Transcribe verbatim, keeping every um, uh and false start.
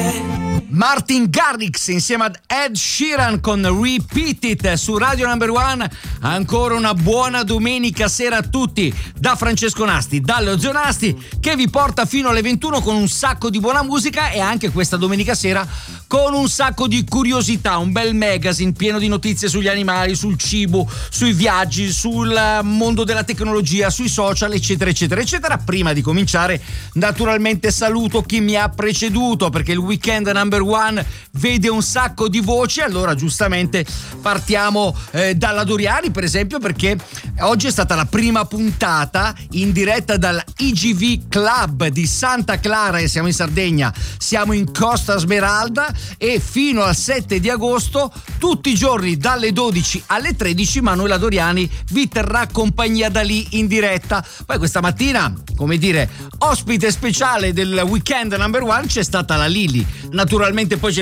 Martin Garrix insieme ad Ed Sheeran con Repeat It su Radio Number One. Ancora una buona domenica sera a tutti da Francesco Nasti, dalle Zio Nasti, che vi porta fino alle ventuno con un sacco di buona musica e anche questa domenica sera con un sacco di curiosità, un bel magazine pieno di notizie sugli animali, sul cibo, sui viaggi, sul mondo della tecnologia, sui social, eccetera eccetera eccetera. Prima di cominciare, naturalmente saluto chi mi ha preceduto, perché il weekend Number One vede un sacco di voci. Allora giustamente partiamo eh, dalla Doriani, per esempio, perché oggi è stata la prima puntata in diretta dal I G V Club di Santa Clara e siamo in Sardegna, siamo in Costa Smeralda e fino al sette di agosto tutti i giorni dalle dodici alle tredici Manuela Doriani vi terrà compagnia da lì in diretta. Poi questa mattina, come dire, ospite speciale del weekend Number One c'è stata la Lili, naturalmente poi c'è